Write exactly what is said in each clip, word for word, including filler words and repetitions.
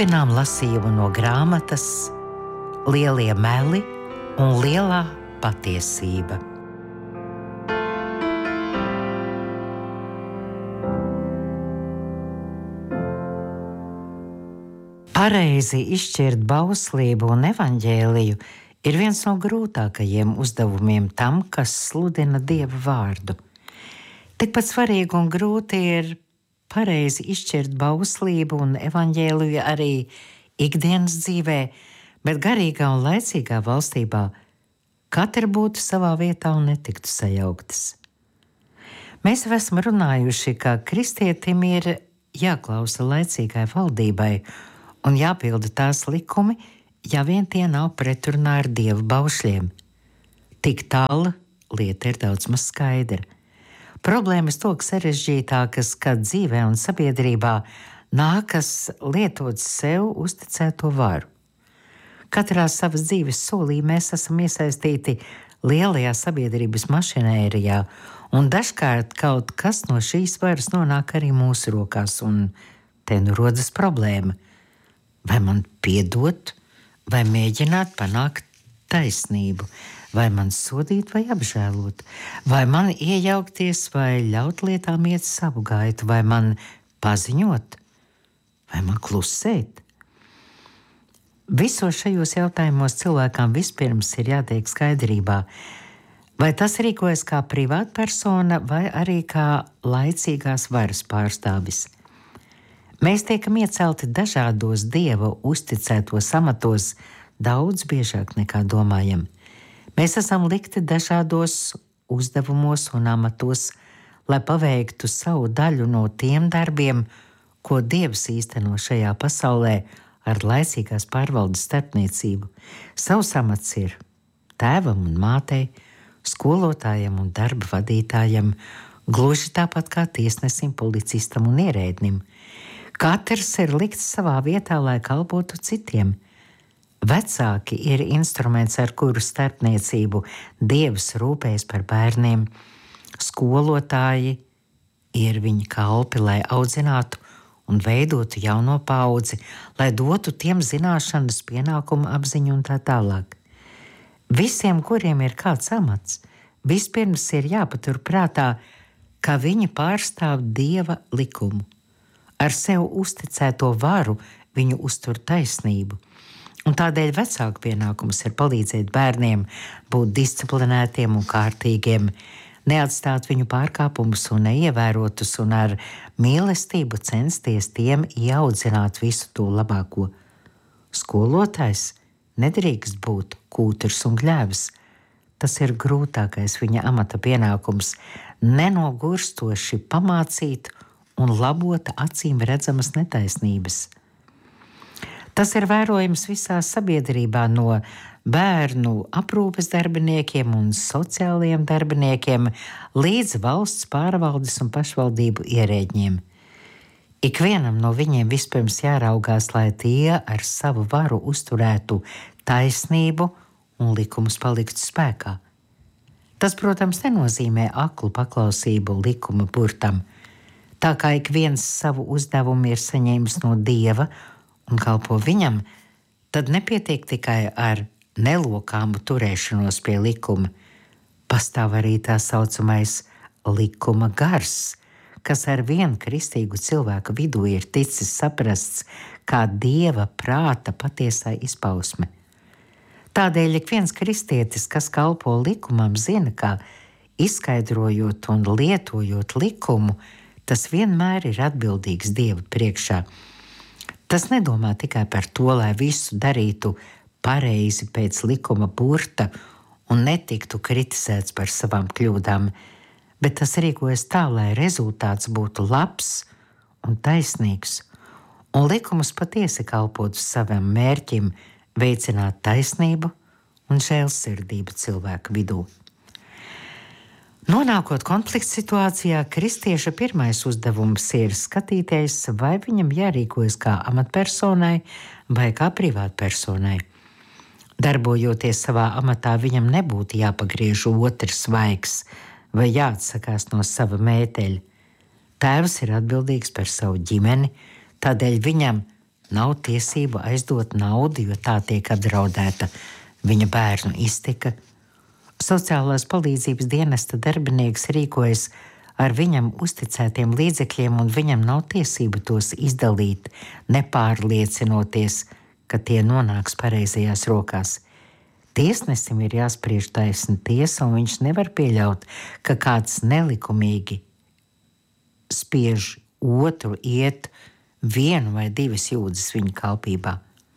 Turpinām lasījumu no grāmatas Lielie meli un lielā patiesība. Pareizi izšķirt bauslību un evaņģēliju ir viens no grūtākajiem uzdevumiem tam, kas sludina Dieva vārdu. Tikpat svarīgi un grūti ir pareizi izšķirt bauslību un evaņģēliju arī ikdienas dzīvē, bet garīgā un laicīgā valstībā katra būtu savā vietā un netiktu sajauktas. Mēs jau esam runājuši, ka kristietim ir jāklausa laicīgai valdībai un jāpilda tās likumi, ja vien tie nav pretrunā ar Dieva baušļiem. Tik tālu lieta ir daudz maz skaidra. Problēmas tok sarežģītākas, kad dzīvē un sabiedrībā nākas lietot sev uzticēto varu. Katrā savas dzīves solī mēs esam iesaistīti lielajā sabiedrības mašinērijā, un dažkārt kaut kas no šīs varas nonāk arī mūsu rokās, un te nu rodas problēma. Vai man piedot, vai mēģināt panākt taisnību? Vai man sodīt vai apžēlot, vai man iejaukties vai ļaut lietām iet savu gaitu, vai man paziņot, vai man klusēt? Visos šajos jautājumos cilvēkam vispirms ir jātiek skaidrībā, vai tas rīkojas kā privātpersona vai arī kā laicīgās varas pārstāvis. Mēs tiekam iecelti dažādos Dieva uzticētos amatos daudz biežāk nekā domājam. Mēs esam likti dažādos uzdevumos un amatos, lai paveiktu savu daļu no tiem darbiem, ko Dievs īsteno šajā pasaulē ar laicīgās pārvaldes starpniecību. Savs amats ir tēvam un mātei, skolotājam un darba vadītājam, gluži tāpat kā tiesnesim, policistam un ierēdnim. Katrs ir likts savā vietā, lai kalpotu citiem. Vecāki ir instruments, ar kuru starpniecību Dievs rūpējas par bērniem. Skolotāji ir viņa kalpi, lai audzinātu un veidotu jauno paudzi, lai dotu tiem zināšanas, pienākumu apziņu un tā tālāk. Visiem, kuriem ir kāds amats, vispirms ir jāpatur prātā, ka viņi pārstāv Dieva likumu. Ar sev uzticēto varu viņu uztur taisnību. Un tādēļ vecāku pienākums ir palīdzēt bērniem būt disciplinētiem un kārtīgiem, neatstāt viņu pārkāpumus un neievērotus un ar mīlestību censties tiem ieaudzināt visu to labāko. Skolotājs nedrīkst būt kūtrs un gļēvs. Tas ir grūtākais viņa amata pienākums – nenogurstoši pamācīt un labot acīm redzamas netaisnības. Tas ir vērojams visā sabiedrībā, no bērnu aprūpes darbiniekiem un sociālajiem darbiniekiem līdz valsts pārvaldes un pašvaldību ierēģiem. Ikvienam no viņiem vispirms jāraugās, lai tie ar savu varu uzturētu taisnību un likumus paliktu spēkā. Tas, protams, nenozīmē aklu paklausību likuma burtam. Tā kā ik viens savu uzdevumu ir saņēmis no Dieva un kalpo viņam, tad nepietiek tikai ar nelokāmu turēšanos pie likuma. Pastāv arī tā saucamais likuma gars, kas ar vienu kristīgu cilvēku vidū ir ticis saprasts kā Dieva prāta patiesā izpausme. Tādēļ ik viens kristietis, kas kalpo likumam, zina, ka izskaidrojot un lietojot likumu, tas vienmēr ir atbildīgs Dieva priekšā. Tas nedomā tikai par to, lai visu darītu pareizi pēc likuma burta un netiktu kritizēts par savām kļūdām, bet tas rīkojas tā, lai rezultāts būtu labs un taisnīgs, un likumus patiesi kalpotu savam mērķim veicināt taisnību un žēlsirdību cilvēku vidū. Nonākot konflikts situācijā, kristieša pirmais uzdevums ir skatīties, vai viņam jārīkojas kā amatpersonai vai kā privātpersonai. Darbojoties savā amatā, viņam nebūtu jāpagriež otrs svaigs vai jāatsakās no sava mēteļa. Tēvs ir atbildīgs par savu ģimeni, tādēļ viņam nav tiesību aizdot naudu, jo tā tiek apdraudēta viņa bērnu iztika. Sociālās palīdzības dienesta darbinieks rīkojas ar viņam uzticētiem līdzekļiem, un viņam nav tiesību tos izdalīt, nepārliecinoties, ka tie nonāks pareizajās rokās. Tiesnesim ir jāspriež taisna tiesa, un viņš nevar pieļaut, ka kāds nelikumīgi spiež otru iet vienu vai divas jūdzes viņa kalpībā.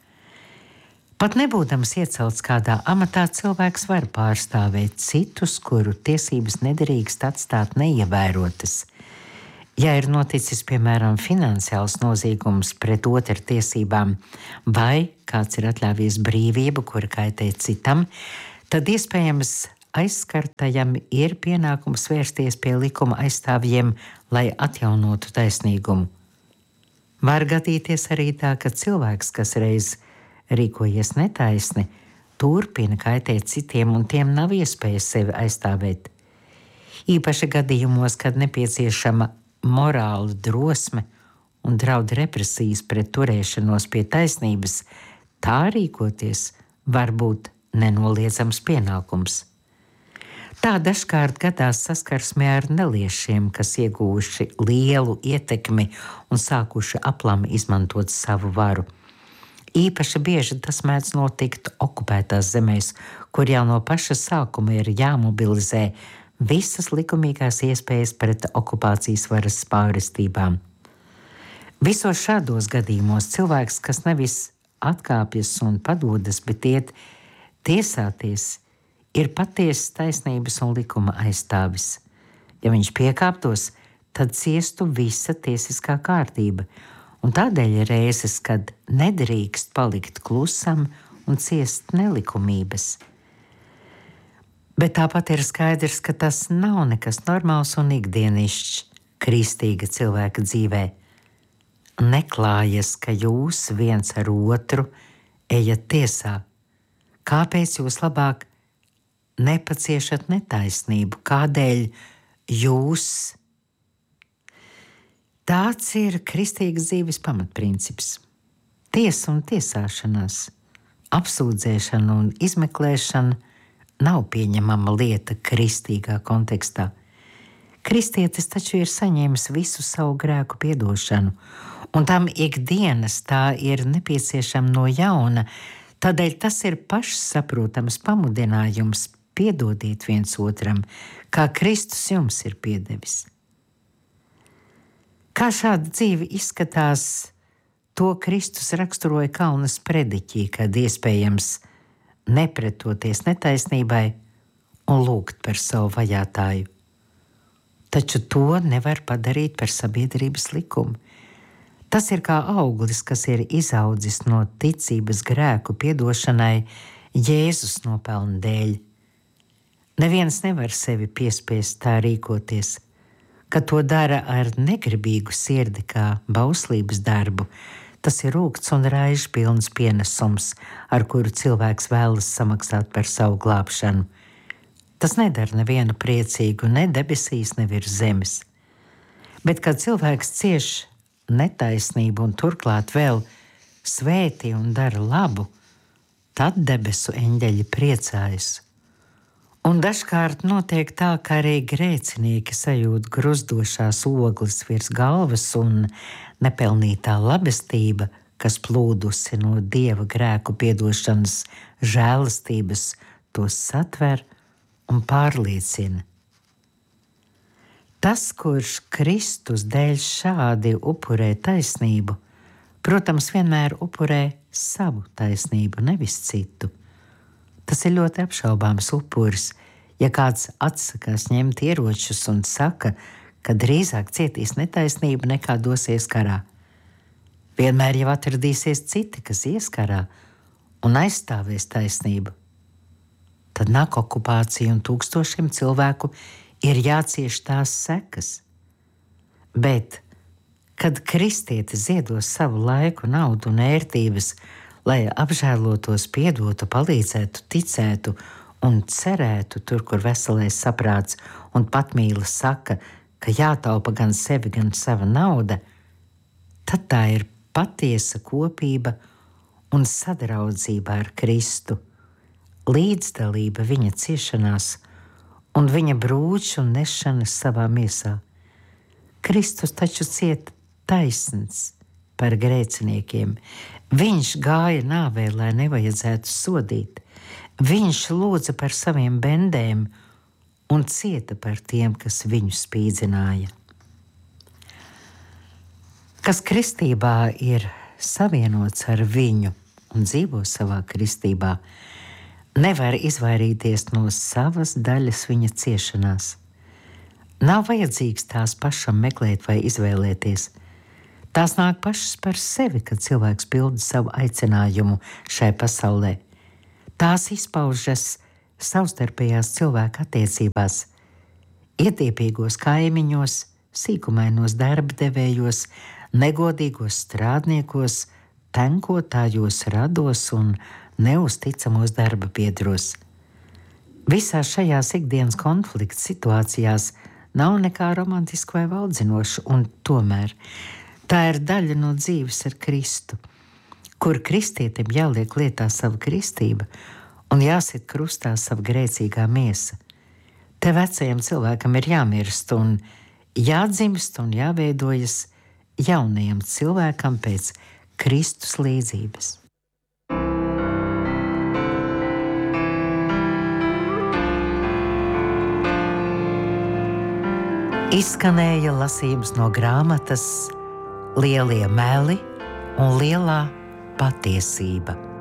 Pat nebūdams iecelts kādā amatā, cilvēks var pārstāvēt citus, kuru tiesības nedrīkst atstāt neievērotas. Ja ir noticis, piemēram, finansiāls noziegums pret otru tiesībām, vai kāds ir atļāvies brīvību, kura kaitē citam, tad iespējams aizskartajam ir pienākums vērsties pie likuma aizstāvjiem, lai atjaunotu taisnīgumu. Var gadīties arī tā, ka cilvēks, kas reiz rīkojies netaisni, turpina kaitēt citiem, un tiem nav iespējas sevi aizstāvēt. Īpaši gadījumos, kad nepieciešama morāla drosme un draud represijas pret turēšanos pie taisnības, tā rīkoties var būt nenoliedzams pienākums. Tā dažkārt gadās saskarsmē ar neliešiem, kas ieguvuši lielu ietekmi un sākuši aplami izmantot savu varu. Īpaši bieži tas mēdz notikt okupētās zemēs, kur jau no paša sākuma ir jāmobilizē visas likumīgās iespējas pret okupācijas varas pārestībām. Visos šādos gadījumos cilvēks, kas nevis atkāpjas un padodas, bet iet tiesāties, ir patiesas taisnības un likuma aizstāvis. Ja viņš piekāptos, tad ciestu visa tiesiskā kārtība, un tādēļ ir reizes, kad nedrīkst palikt klusam un ciest nelikumības. Bet tāpat ir skaidrs, ka tas nav nekas normāls un ikdienišķs kristīga cilvēka dzīvē. Neklājas, ka jūs viens ar otru ejat tiesā. Kāpēc jūs labāk nepaciešat netaisnību? Kādēļ jūs? Tāds ir kristīgas dzīves pamatprincips. Tiesa un tiesāšanās, apsūdzēšana un izmeklēšana nav pieņemama lieta kristīgā kontekstā. Kristietis taču ir saņēmis visu savu grēku piedošanu, un tam ikdienas tā ir nepieciešama no jauna, tādēļ tas ir pašsaprotams pamudinājums piedodiet viens otram, kā Kristus jums ir piedevis. Kā šāda dzīve izskatās, to Kristus raksturoja Kalnas prediķī, kad iespējams nepretoties netaisnībai un lūgt par savu vajātāju. Taču to nevar padarīt par sabiedrības likumu. Tas ir kā auglis, kas ir izaudzis no ticības grēku piedošanai Jēzus nopelna dēļ. Neviens nevar sevi piespiest tā rīkoties, ka to dara ar negribīgu sirdi kā bauslības darbu. Tas ir rūgts un raižu pilns pienesums, ar kuru cilvēks vēlas samaksāt par savu glābšanu. Tas nedara nevienu priecīgu, ne debesīs, ne virs zemes. Bet, kad cilvēks cieš netaisnību un turklāt vēl svētī un dara labu, tad debesu eņģeļi priecājas. Un dažkārt notiek tā, ka arī grēcinieki sajūt gruzdošās ogles virs galvas, un nepelnītā labestība, kas plūdusi no Dieva grēku piedošanas žēlastības, tos satver un pārliecina. Tas, kurš Kristus dēļ šādi upurē taisnību, protams, vienmēr upurē savu taisnību, nevis citu. Tas ir ļoti apšaubāms upuris, ja kāds atsakās ņemt ieročus un saka, ka drīzāk cietīs netaisnību nekā dosies karā. Vienmēr jau atradīsies citi, kas ies karā un aizstāvēs taisnību. Tad nāk okupācija un tūkstošiem cilvēku ir jācieš tās sekas. Bet, kad kristieti ziedos savu laiku, naudu un ērtības, lai apžēlotos, piedotu, palīdzētu, ticētu un cerētu tur, kur veselais saprāts un patmīla saka, ka jātaupa gan sevi, gan sava nauda, tad tā ir patiesa kopība un sadraudzība ar Kristu, līdzdalība viņa ciešanās un viņa brūču nešanas savā miesā. Kristus taču cieta taisns par grēciniekiem. Viņš gāja nāvē, lai nevajadzētu sodīt. Viņš lūdza par saviem bendēm un cieta par tiem, kas viņu spīdzināja. Kas kristībā ir savienots ar viņu un dzīvo savā kristībā, nevar izvairīties no savas daļas viņa ciešanās. Nav vajadzīgs tās pašam meklēt vai izvēlēties. Tās nāk pašas par sevi, kad cilvēks pilda savu aicinājumu šai pasaulē. Tās izpaužas savstarpējās cilvēka attiecībās, ietiepīgos kaimiņos, sīkumainos darba devējos, negodīgos strādniekos, tenkotājos rados un neusticamos darba biedros. Visās šajās ikdienas konflikta situācijās nav nekā romantiska vai valdzinoša, un tomēr tā ir daļa no dzīves ar Kristu, kur kristietim jāliek lietā sava kristība un jāsit krustā sava grēcīgā miesa. Te vecajam cilvēkam ir jāmirst un jādzimst un jāveidojas jaunajam cilvēkam pēc Kristus līdzības. Izskanēja lasījums no grāmatas Lielie meli un lielā patiesība.